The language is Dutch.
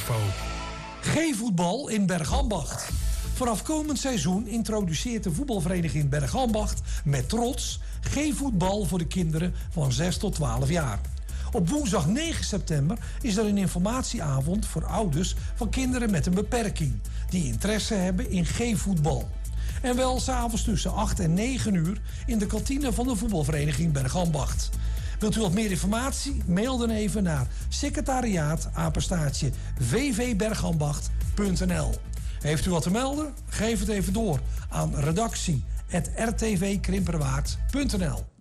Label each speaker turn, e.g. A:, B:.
A: info. G-voetbal in Bergambacht. Vanaf komend seizoen introduceert de voetbalvereniging Bergambacht met trots G-voetbal voor de kinderen van 6 tot 12 jaar. Op woensdag 9 september is er een informatieavond voor ouders van kinderen met een beperking die interesse hebben in G-voetbal. En wel 's avonds tussen 8 en 9 uur in de kantine van de voetbalvereniging Bergambacht. Wilt u wat meer informatie? Mail dan even naar secretariaat@vvbergambacht.nl. Heeft u wat te melden? Geef het even door aan redactie@rtvkrimperwaard.nl.